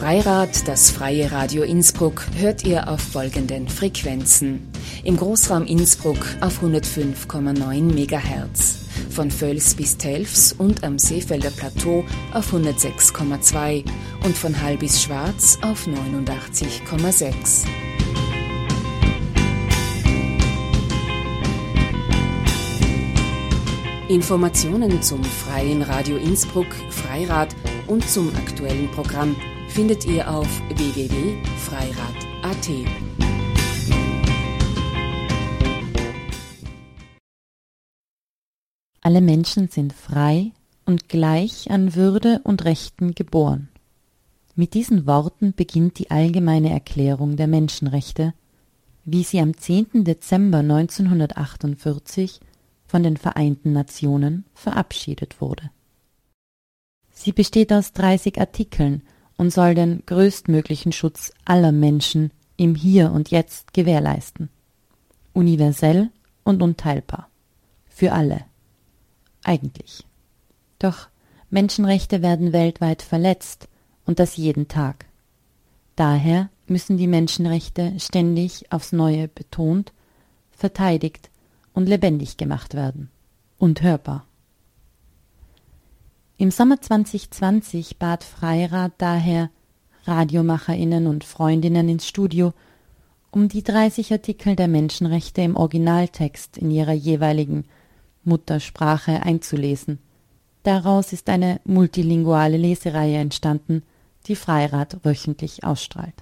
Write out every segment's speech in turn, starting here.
Freirad, das freie Radio Innsbruck, hört ihr auf folgenden Frequenzen. Im Großraum Innsbruck auf 105,9 MHz, von Völs bis Telfs und am Seefelder Plateau auf 106,2 und von Hall bis Schwarz auf 89,6. Informationen zum Freien Radio Innsbruck, Freirad und zum aktuellen Programm findet ihr auf www.freirad.at. Alle Menschen sind frei und gleich an Würde und Rechten geboren. Mit diesen Worten beginnt die Allgemeine Erklärung der Menschenrechte, wie sie am 10. Dezember 1948 von den Vereinten Nationen verabschiedet wurde. Sie besteht aus 30 Artikeln und soll den größtmöglichen Schutz aller Menschen im Hier und Jetzt gewährleisten. Universell und unteilbar. Für alle. Eigentlich. Doch Menschenrechte werden weltweit verletzt und das jeden Tag. Daher müssen die Menschenrechte ständig aufs Neue betont, verteidigt und lebendig gemacht werden und hörbar. Im Sommer 2020 bat Freirad daher RadiomacherInnen und Freundinnen ins Studio, um die 30 Artikel der Menschenrechte im Originaltext in ihrer jeweiligen Muttersprache einzulesen. Daraus ist eine multilinguale Lesereihe entstanden, die Freirad wöchentlich ausstrahlt.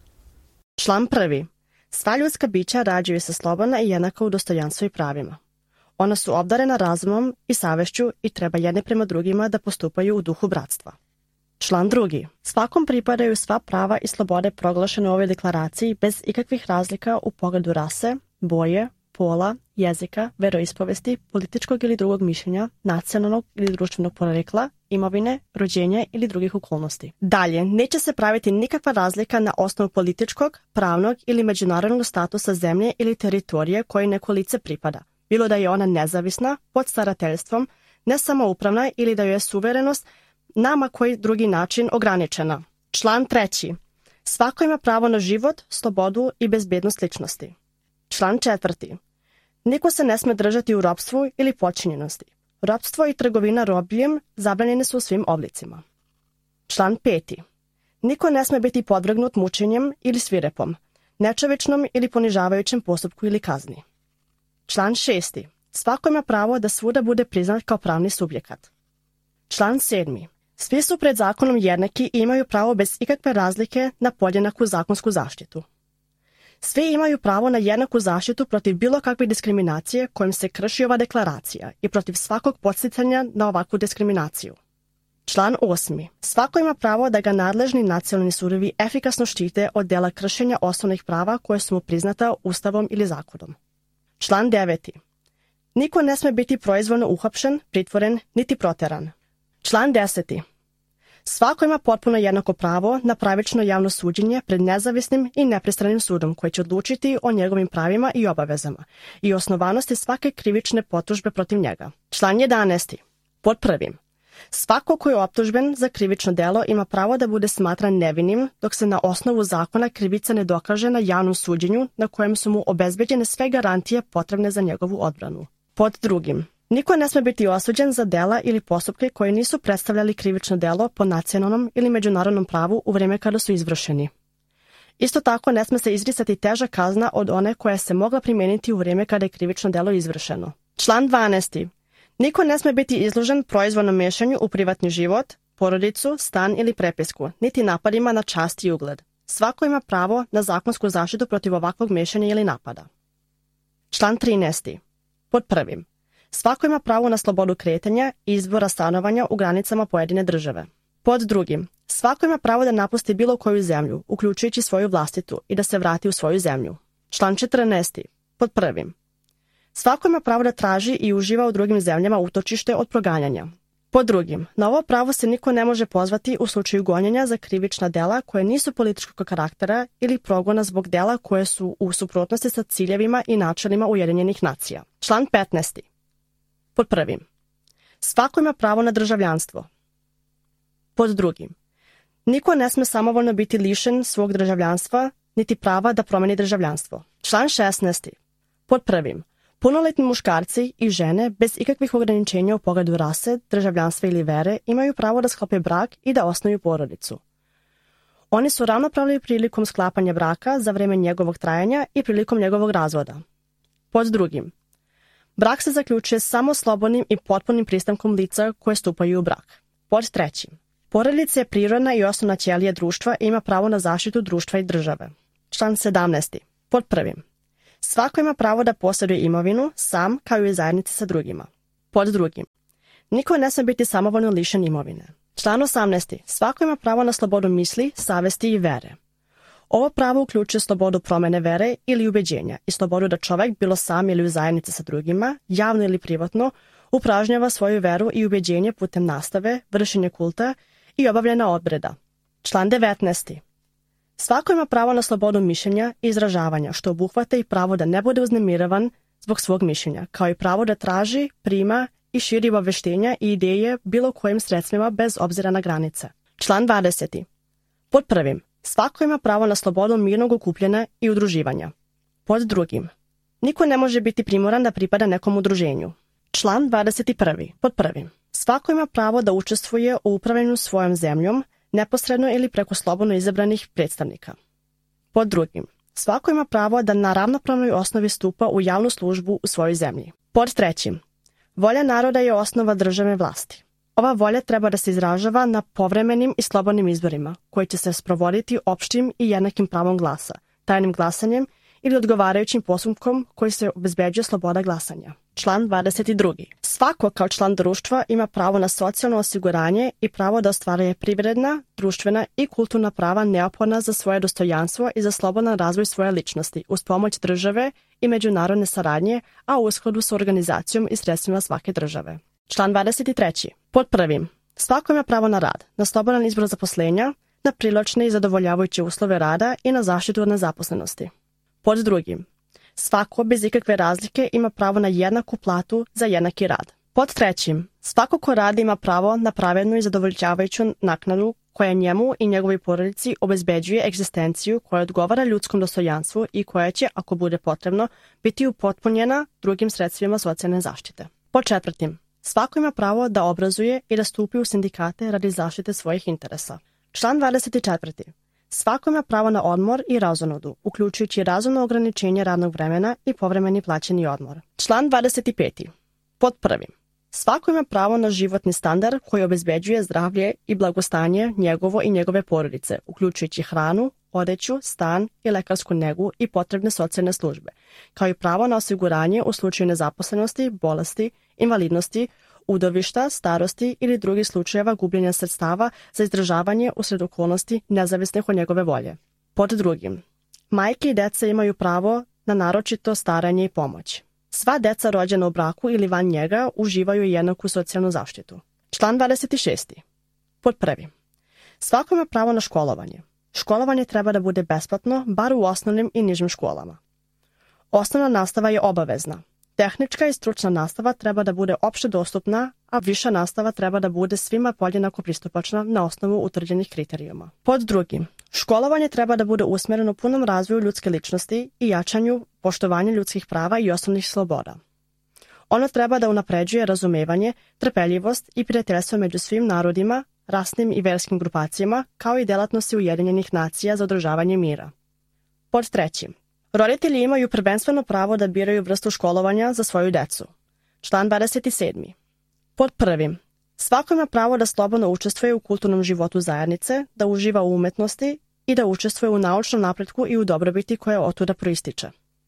Član 1. Sva ljudska bića rađaju se slobodna i jednaka u dostojanstvu i pravima. Ona su obdarena razumom i savešću i treba jedne prema drugima da postupaju u duhu bratstva. Član 2. Svakom pripadaju sva prava i slobode proglašene u ovoj deklaraciji bez ikakvih razlika u pogledu rase, boje, pola, jezika, veroispovesti, političkog ili drugog mišljenja, nacionalnog ili društvenog porekla, imovine, rođenja ili drugih okolnosti. Dalje, neće se praviti nikakva razlika na osnovu političkog, pravnog ili međunarodnog statusa zemlje ili teritorije koje neko lice pripada, bilo da je ona nezavisna, pod starateljstvom, nesamoupravna ili da joj je suverenost na koji drugi način ograničena. Član 3. Svako ima pravo na život, slobodu i bezbednost ličnosti. Član 4. Niko se ne sme držati u ropstvu ili počinjenosti. Ropstvo i trgovina robljem zabranjene su u svim oblicima. Član 5. Niko ne sme biti podvrgnut mučenjem ili svirepom, nečovečnom ili ponižavajućem postupku ili kazni. Član 6. Svako ima pravo da svuda bude priznat kao pravni subjekat. Član 7. Svi su pred zakonom jednaki i imaju pravo bez ikakve razlike na podjednaku zakonsku zaštitu. Svi imaju pravo na jednaku zaštitu protiv bilo kakve diskriminacije kojim se krši ova deklaracija i protiv svakog podsticanja na ovakvu diskriminaciju. Član 8. Svako ima pravo da ga nadležni nacionalni sudovi efikasno štite od dela kršenja osnovnih prava koje su mu priznata Ustavom ili zakonom. Član 9. Niko ne sme biti proizvoljno uhapšen, pritvoren, niti proteran. Član 10. Svako ima potpuno jednako pravo na pravično javno suđenje pred nezavisnim i nepristranim sudom koji će odlučiti o njegovim pravima i obavezama i osnovanosti svake krivične potužbe protiv njega. Član 11. Pod 1. Svako ko je optužben za krivično delo ima pravo da bude smatran nevinim dok se na osnovu zakona krivica ne dokaže na javnom suđenju na kojem su mu obezbeđene sve garantije potrebne za njegovu odbranu. Pod 2. Niko ne sme biti osuđen za dela ili postupke koji nisu predstavljali krivično delo po nacionalnom ili međunarodnom pravu u vrijeme kada su izvršeni. Isto tako ne sme se izricati teža kazna od one koja se mogla primijeniti u vrijeme kada je krivično delo izvršeno. Član 12. Niko ne sme biti izložen proizvoljnom mešanju u privatni život, porodicu, stan ili prepisku, niti napadima na čast i ugled. Svako ima pravo na zakonsku zaštitu protiv ovakvog mešanja ili napada. Član 13. Pod 1. Svako ima pravo na slobodu kretanja i izbora stanovanja u granicama pojedine države. Pod 2. Svako ima pravo da napusti bilo koju zemlju, uključujući svoju vlastitu, i da se vrati u svoju zemlju. Član 14. Pod 1. Svako ima pravo da traži i uživa u drugim zemljama utočište od proganjanja. Pod 2. Na ovo pravo se niko ne može pozvati u slučaju gonjenja za krivična dela koje nisu političkog karaktera ili progona zbog dela koje su u suprotnosti sa ciljevima i načelima Ujedinjenih nacija. Član 15. Pod 1. Svako ima pravo na državljanstvo. Pod 2. Niko ne sme samovoljno biti lišen svog državljanstva, niti prava da promeni državljanstvo. Član 16. Pod prvim. Punoletni muškarci i žene bez ikakvih ograničenja u pogledu rase, državljanstva ili vere imaju pravo da sklope brak i da osnuju porodicu. Oni su ravnopravni prilikom sklapanja braka za vreme njegovog trajanja i prilikom njegovog razvoda. Pod drugim. Brak se zaključuje samo slobodnim i potpunim pristankom lica koje stupaju u brak. Pod trećim. Porodica je prirodna i osnovna ćelija društva i ima pravo na zaštitu društva i države. Član 17. Pod prvim. Svako ima pravo da posjeduje imovinu sam kao i zajednici sa drugima. Pod drugim. Niko ne sme biti samovoljno lišen imovine. Član 18. Svako ima pravo na slobodu misli, savesti i vere. Ovo pravo uključuje slobodu promene vere ili ubeđenja i slobodu da čovjek, bilo sam ili u zajednici sa drugima, javno ili privatno, upražnjava svoju veru i ubeđenje putem nastave, vršenja kulta i obavljena obreda. Član 19. Svako ima pravo na slobodu mišljenja i izražavanja, što obuhvata i pravo da ne bude uznemiravan zbog svog mišljenja, kao i pravo da traži, prima i širi obaveštenja i ideje bilo kojim sredstvima bez obzira na granice. Član 20. Pod prvim. Svako ima pravo na slobodu mirnog okupljanja i udruživanja. Pod drugim. Niko ne može biti primoran da pripada nekom udruženju. Član 21. Pod prvim. Svako ima pravo da učestvuje u upravljanju svojom zemljom, neposredno ili preko slobodno izabranih predstavnika. Pod drugim. Svako ima pravo da na ravnopravnoj osnovi stupa u javnu službu u svojoj zemlji. Pod trećim. Volja naroda je osnova državne vlasti. Ova volja treba da se izražava na povremenim i slobodnim izborima, koji će se sprovoditi opštim i jednakim pravom glasa, tajnim glasanjem ili odgovarajućim postupkom koji se obezbeđuje sloboda glasanja. Član 22. Svako kao član društva ima pravo na socijalno osiguranje i pravo da ostvaruje privredna, društvena i kulturna prava neophodna za svoje dostojanstvo i za slobodan razvoj svoje ličnosti uz pomoć države i međunarodne saradnje, a u uskladu sa organizacijom i sredstvima svake države. Član 23. Pod prvim. Svako ima pravo na rad, na slobodan izbor zaposlenja, na privlačne i zadovoljavajuće uslove rada i na zaštitu od nezaposlenosti. Pod drugim. Svako bez ikakve razlike ima pravo na jednaku platu za jednaki rad. Pod trećim. Svako ko radi ima pravo na pravednu i zadovoljavajuću naknadu koja njemu i njegovoj porodici obezbeđuje egzistenciju koja odgovara ljudskom dostojanstvu i koja će, ako bude potrebno, biti upotpunjena drugim sredstvima socijalne zaštite. Pod četvrtim. Svako ima pravo da obrazuje i da stupi u sindikate radi zaštite svojih interesa. Član 24. Svako ima pravo na odmor i razonodu, uključujući razumno ograničenje radnog vremena i povremeni plaćeni odmor. Član 25. Pod prvim. Svako ima pravo na životni standard koji obezbeđuje zdravlje i blagostanje njegovo i njegove porodice, uključujući hranu, odeću, stan i lekarsku negu i potrebne socijalne službe, kao i pravo na osiguranje u slučaju nezaposlenosti, bolesti, invalidnosti, udovišta, starosti ili drugih slučajeva gubljenja sredstava za izdržavanje usred okolnosti nezavisnih od njegove volje. Pod drugim. Majke i deca imaju pravo na naročito staranje i pomoć. Sva deca rođena u braku ili van njega uživaju jednaku socijalnu zaštitu. Član 26. Pod prvim. Svako ima pravo na školovanje. Školovanje treba da bude besplatno, bar u osnovnim i nižim školama. Osnovna nastava je obavezna. Tehnička i stručna nastava treba da bude opšte dostupna, a viša nastava treba da bude svima podjednako pristupačna na osnovu utvrđenih kriterijuma. Pod drugim. Školovanje treba da bude usmjereno punom razvoju ljudske ličnosti i jačanju poštovanja ljudskih prava i osnovnih sloboda. Ono treba da unapređuje razumevanje, trpeljivost i prijateljstvo među svim narodima, rasnim i verskim grupacijama, kao i delatnosti Ujedinjenih nacija za održavanje mira. Pod trećim. Roditelji imaju prvenstveno pravo da biraju vrstu školovanja za svoju decu. Član 27. Pod prvim. Svako ima pravo da slobodno učestvuje u kulturnom životu zajednice, da uživa u umetnosti i da učestvuje u naučnom napretku i u dobrobiti koja otuda proističe.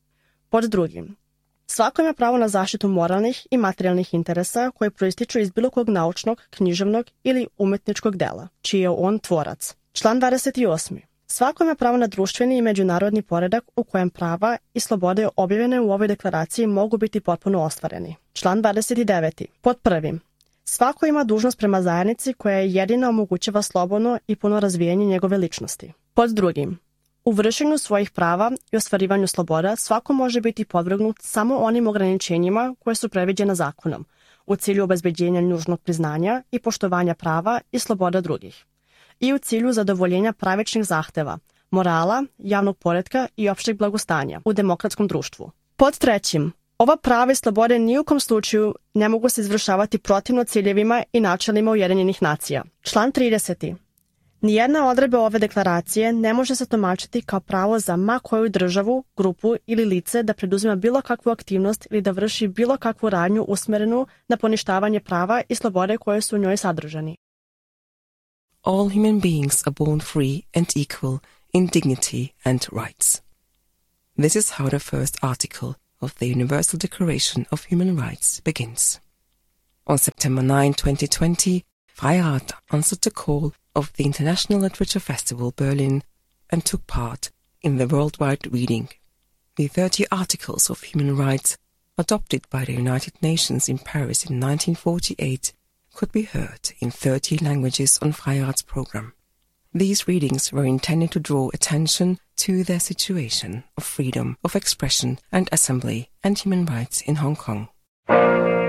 Pod drugim. Svako ima pravo na zaštitu moralnih i materijalnih interesa koje proističu iz bilo kog naučnog, književnog ili umetničkog dela, čiji je on tvorac. Član 28. Svako ima pravo na društveni i međunarodni poredak u kojem prava i slobode objavljene u ovoj deklaraciji mogu biti potpuno ostvareni. Član 29. Pod prvim. Svako ima dužnost prema zajednici koja je jedina omogućava slobodno i puno razvijanje njegove ličnosti. Pod drugim. U vršenju svojih prava i ostvarivanju sloboda svako može biti podvrgnut samo onim ograničenjima koje su predviđena zakonom, u cilju obezbeđenja nužnog priznanja i poštovanja prava i sloboda drugih. i u cilju zadovoljenja pravičnih zahteva, morala, javnog poretka i opšteg blagostanja u demokratskom društvu. Pod trećim, ova prava i slobode ni u kom slučaju ne mogu se izvršavati protivno ciljevima i načelima Ujedinjenih nacija. Član 30. Nijedna odredba ove deklaracije ne može se tumačiti kao pravo za ma koju državu, grupu ili lice da preduzima bilo kakvu aktivnost ili da vrši bilo kakvu radnju usmerenu na poništavanje prava i slobode koje su u njoj sadržani. All human beings are born free and equal in dignity and rights. This is how the first article of the Universal Declaration of Human Rights begins. On September 9, 2020, Freirad answered the call of the International Literature Festival Berlin and took part in the worldwide reading. The 30 articles of human rights adopted by the United Nations in Paris in 1948 could be heard in 30 languages on Freirad's program. These readings were intended to draw attention to the situation of freedom of expression and assembly and human rights in Hong Kong.